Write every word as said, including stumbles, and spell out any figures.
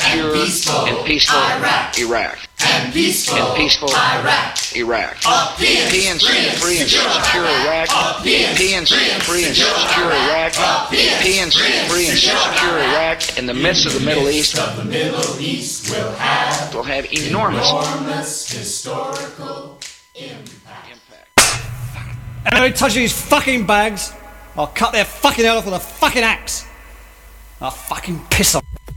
secure and peaceful Iraq. And peaceful, and peaceful Iraq. Iraq. A P N C free and secure Iraq. A P N C free and secure Iraq. P N C free and secure Iraq. In the midst of the Middle East, of the Middle East will have, will have enormous, enormous historical impact. And every touch of these fucking bags, I'll cut their fucking head off with a fucking axe. I'll fucking piss on.